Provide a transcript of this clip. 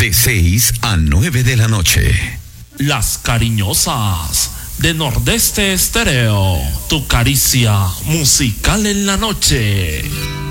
de 6 a 9 de la noche. Las Cariñosas de Nordeste Estéreo, tu caricia musical en la noche.